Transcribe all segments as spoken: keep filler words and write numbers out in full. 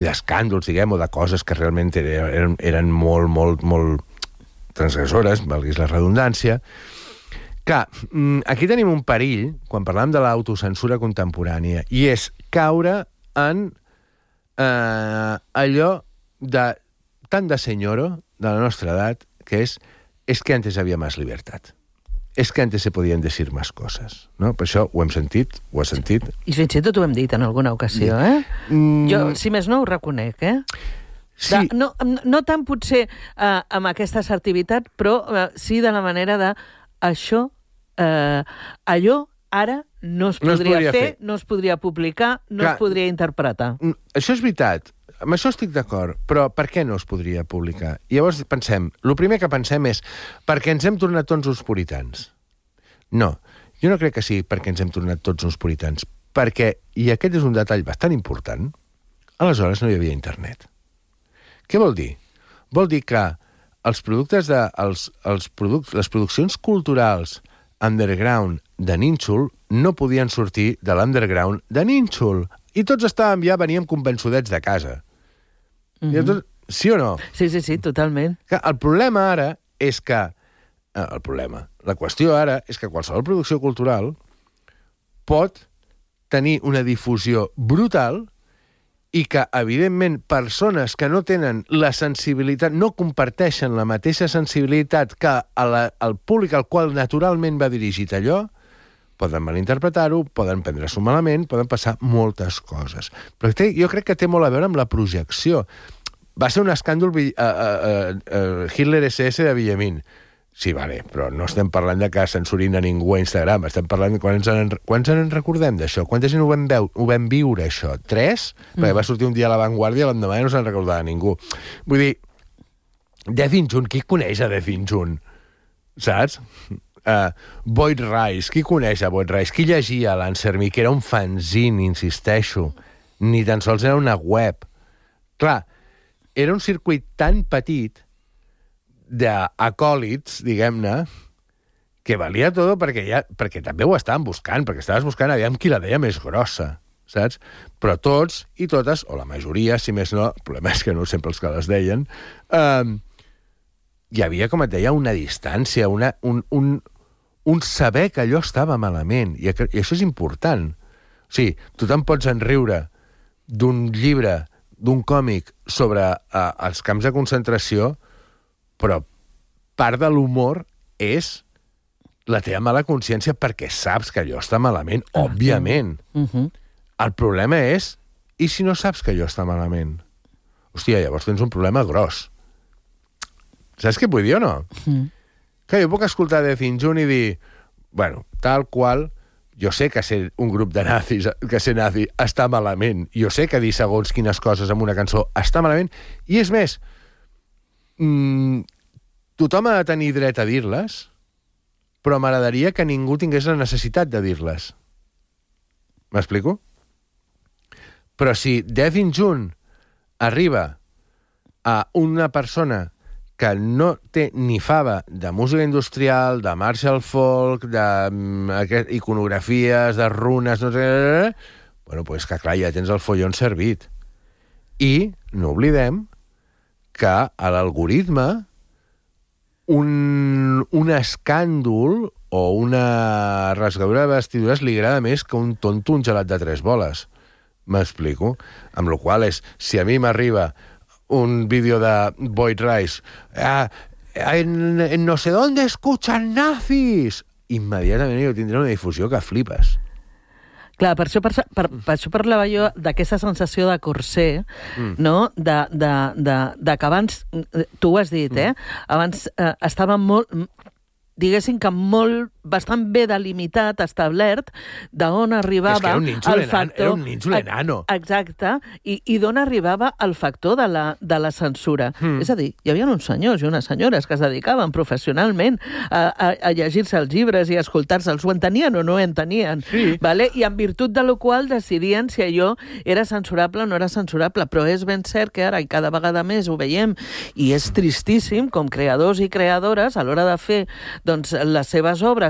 d'escàndols, diguem, o de coses que realment eren, eren molt, molt, molt transgressores, valguis la redundància. Clar, aquí tenim un perill, quan parlem de l'autocensura contemporània, i és caure en eh, allò de, tan de senyoro de la nostra edat, que és, és que antes había más libertad. És que antes se podien decir más cosas, no? Per això ho hem sentit, ho has sentit. I fins i tot ho hem dit en alguna ocasió, eh? Mm. Jo, si més no, ho reconec, eh? Sí. De, no, no tant potser uh, amb aquesta assertivitat, però uh, sí de la manera de això, uh, allò ara no es podria, no es podria fer, fer, no es podria publicar, no Clar, es podria interpretar. Això és veritat. Amb això estic d'acord, però per què no es podria publicar? I llavors pensem, el primer que pensem és perquè ens hem tornat tots uns puritans. No, jo no crec que sigui perquè ens hem tornat tots uns puritans, perquè, i aquest és un detall bastant important, aleshores no hi havia internet. Què vol dir? Vol dir que els productes de, els, els produc, les produccions culturals underground de Nínxol no podien sortir de l'underground de Nínxol. I tots estàvem ja, veníem convençudets de casa. Mm-hmm. Tot, sí o no? Sí, sí, sí, totalment. El problema ara és que... El problema, la qüestió ara és que qualsevol producció cultural pot tenir una difusió brutal i que, evidentment, persones que no tenen la sensibilitat, no comparteixen la mateixa sensibilitat que a la, el públic al qual naturalment va dirigit allò, poden malinterpretar-ho, poden prendre-s'ho malament, poden passar moltes coses. Però té, jo crec que té molt a veure amb la projecció. Va ser un escàndol uh, uh, uh, Hitler esse esse de Villamín. Sí, vale, però no estem parlant de que censurin a ningú a Instagram, estem parlant de quants en, quants en recordem d'això, quanta gent ho vam, veu, ho vam viure, això? Tres? Mm. Perquè va sortir un dia a La Vanguardia i l'endemà no se'n recordava ningú. Vull dir, Death in June, qui coneix a Death in June? Saps? Uh, Boyd Rice, qui coneix a Boyd Rice? Qui llegia l'Answer Me, que era un fanzine, insisteixo, ni tan sols era una web. Clar, era un circuit tan petit d'acòlits, diguem-ne, que valia tot perquè, ja, perquè també ho estaven buscant, perquè estaves buscant aviam qui la deia més grossa, saps? Però tots i totes, o la majoria, si més no, el problema és que no sempre els que les deien, eh, hi havia, com et deia, una distància, una, un, un, un saber que allò estava malament, i, i això és important. O sigui, tu te'n pots enriure d'un llibre, d'un còmic sobre eh, els camps de concentració, però part de l'humor és la teva mala consciència perquè saps que allò està malament, ah, òbviament. Uh-huh. El problema és, i si no saps que allò està malament? Hòstia, llavors tens un problema gros. Saps què vull dir o no? Uh-huh. Que jo puc escoltar Death in June i dir, bueno, tal qual, jo sé que ser un grup de nazis, que ser nazi està malament, jo sé que dir segons quines coses en una cançó està malament, i és més, Mm, tothom ha de tenir dret a dir-les, però m'agradaria que ningú tingués la necessitat de dir-les. M'explico? Però si Death in June arriba a una persona que no té ni fava de música industrial, de Marshall Folk, d'iconografies, de runes, no sé... Bueno, pues que clar, ja tens el follon servit. I no oblidem que a l'algoritme un, un escàndol o una rasgadura de vestidures li agrada més que un tonto un gelat de tres boles. M'explico? Amb la qual és, si a mi m'arriba un vídeo de Boyd Rice, ah, en, en no sé dónde escuchan nazis, immediatament jo tindré una difusió que flipes. Clar, per això, per, per, per això parlava jo d'aquesta sensació de corser, mm. no? De, de, de, de que abans, tu ho has dit, eh? Abans eh, estava molt, diguéssim que molt, bastant bé delimitat, establert, d'on arribava el factor... Era un nínxol enano. Exacte, i, i d'on arribava el factor de la, de la censura. Mm. És a dir, hi havia uns senyors i unes senyores que es dedicaven professionalment a, a, a llegir-se els llibres i a escoltar-se'ls. Ho entenien o no ho entenien? Sí. Vale? I en virtut de la qual decidien si allò era censurable o no era censurable. Però és ben cert que ara, i cada vegada més ho veiem, i és tristíssim, com creadors i creadores, a l'hora de fer doncs, les seves obres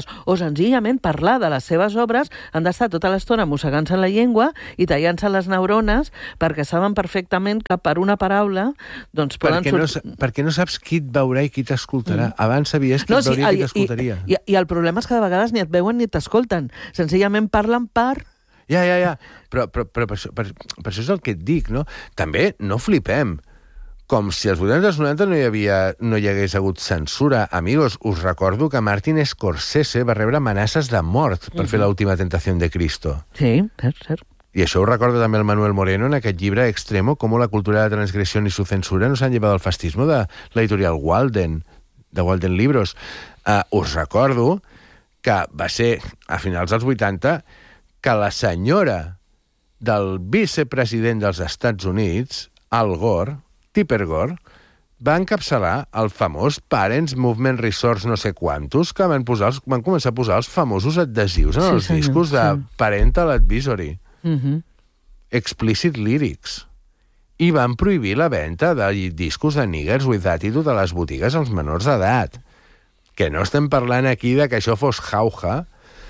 o senzillament parlar de les seves obres, han d'estar tota l'estona mossegant-se la llengua i tallant-se les neurones perquè saben perfectament que per una paraula doncs poden perquè, sortir... no, perquè no saps qui et veurà i qui t'escoltarà. Mm. Abans sabies qui no, et veuria sí, i qui t'escoltaria. I, i, I el problema és que de vegades ni et veuen ni t'escolten. Senzillament parlen per... Ja, ja, ja. Però, però, però per, això, per, per això és el que et dic, no? També no flipem. Com si als vuitanta i noranta no hi, havia, no hi hagués hagut censura. Amigos, us recordo que Martin Scorsese va rebre amenaces de mort per uh-huh. fer l'última tentació de Cristo. Sí, cert, cert. I això ho recorda també el Manuel Moreno en aquest llibre Extremo, com la cultura de la transgresión y su censura nos han llevado al fascismo, de l'editorial Walden, de Walden Libros. Uh, us recordo que va ser a finals dels vuitanta que la senyora del vicepresident dels Estats Units, Al Gore, Tipper Gore, va encapçalar el famós Parents Movement Resource no sé quantos, que van, posar els, van començar a posar els famosos adhesius en sí, els senyor, discos de sí. Parental Advisory. Uh-huh. Explicit lyrics. I van prohibir la venda de discos de Niggers with Attitude a les botigues als menors d'edat. Que no estem parlant aquí de que això fos jauja,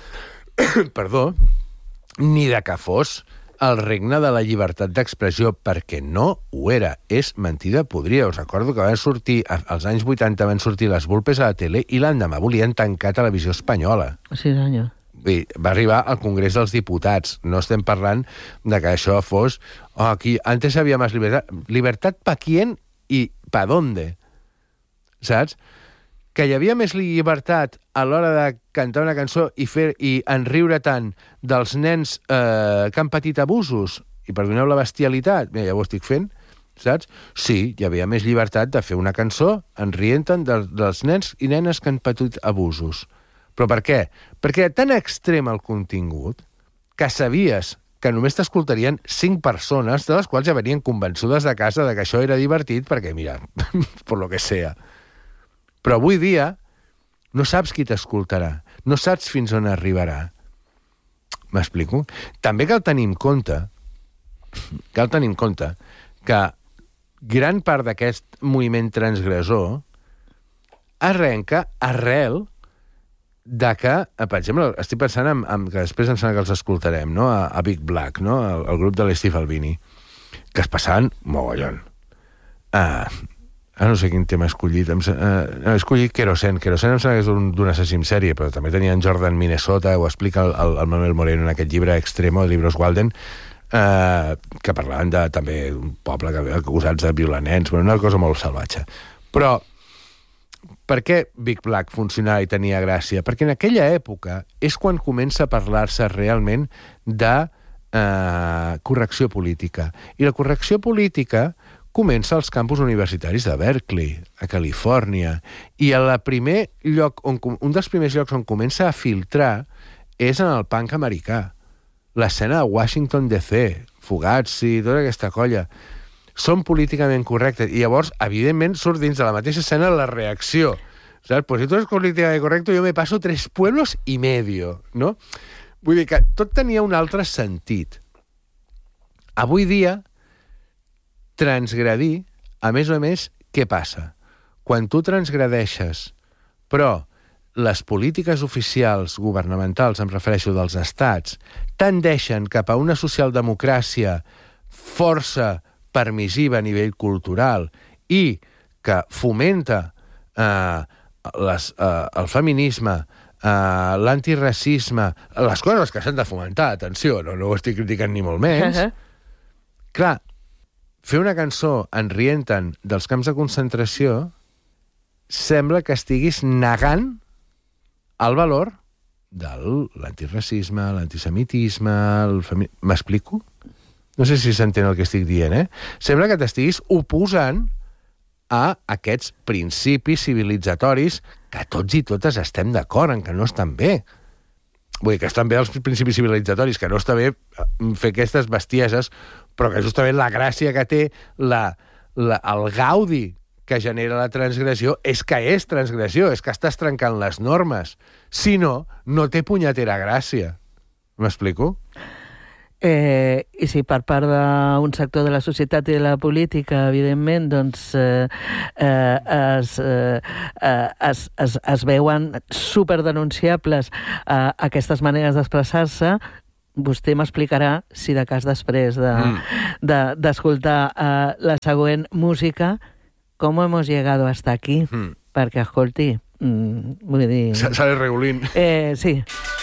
perdó, ni de que fos el regne de la llibertat d'expressió, perquè no ho era. És mentida podria. Us recordo que van sortir, als anys vuitanta van sortir les vulpes a la tele i l'endemà volien tancar Televisió Espanyola. Sí, senyor. Va arribar al Congrés dels Diputats. No estem parlant de que això fos... Oh, aquí, antes había más libertad. ¿Libertad pa quién y pa dónde? Saps? Que hi havia més llibertat a l'hora de cantar una cançó i fer i enriure tant dels nens eh, que han patit abusos, i perdoneu la bestialitat, mira, ja ho estic fent, saps? Sí, hi havia més llibertat de fer una cançó enrient-te'n dels, dels nens i nenes que han patit abusos. Però per què? Perquè era tan extrem el contingut que sabies que només t'escoltarien cinc persones, de les quals ja venien convençudes de casa de que això era divertit, perquè, mira, per lo que sea. Però avui dia no saps qui t'escoltarà, no saps fins on arribarà. M'explico? També cal tenir en compte, cal tenir en compte que gran part d'aquest moviment transgressor arrenca arrel de que, per exemple, estic pensant en, en que després em sembla que els escoltarem, no? a, a Big Black, no? el, el grup de l'Steve Albini, que es passaven mogollon. Uh, ara no sé quin tema he escollit. Em, uh, he escollit Kerosene. Kerosene em sembla que és d'un, d'un assassí en sèrie, però també tenia en Jordan Minnesota, ho explica el, el, el Manuel Moreno en aquest llibre Extremo, de Libros Walden, uh, que parlaven de, també d'un poble que acusats de violar nens, bueno, una cosa molt salvatge. Però per què Big Black funcionava i tenia gràcia? Perquè en aquella època és quan comença a parlar-se realment de eh, correcció política. I la correcció política comença als campus universitaris de Berkeley, a Califòrnia. I el primer lloc on, un dels primers llocs on comença a filtrar és en el punk americà. L'escena de Washington D C, Fugazi, tota aquesta colla, són políticament correctes. I llavors, evidentment, surt dins de la mateixa escena la reacció. ¿Sabes? Pues si tu eres políticament correcte, jo me paso tres pueblos y medio, no? Vull dir que tot tenia un altre sentit. Avui dia, transgredir, a més a més, què passa? Quan tu transgredeixes, però les polítiques oficials governamentals, em refereixo dels estats, tendeixen cap a una socialdemocràcia força permissiva a nivell cultural i que fomenta eh, les, eh, el feminisme, eh, l'antiracisme, les coses que s'han de fomentar, atenció, no, no ho estic criticant ni molt menys. Uh-huh. Clar, fer una cançó enrient-te'n dels camps de concentració sembla que estiguis negant el valor de l'antiracisme, l'antisemitisme, el feminisme... M'explico? No sé si s'entén el que estic dient, eh? Sembla que t'estiguis oposant a aquests principis civilitzatoris que tots i totes estem d'acord en que no estan bé. Vull dir que estan bé els principis civilitzatoris, que no està bé fer aquestes bestieses, però que justament la gràcia que té, la, la, el gaudi que genera la transgressió, és que és transgressió, és que estàs trencant les normes. Si no, no té punyetera gràcia. M'explico? Eh, I si per part d'un sector de la societat i de la política, evidentment, doncs eh, eh, es, eh, es, es, es veuen superdenunciables eh, aquestes maneres d'expressar-se, vostè m'explicarà si de cas després d'escoltar de, de, uh, la següent música, com hemos llegado hasta aquí, mm. perquè, escolti, mm, vull dir... Sale regulín. Eh, sí.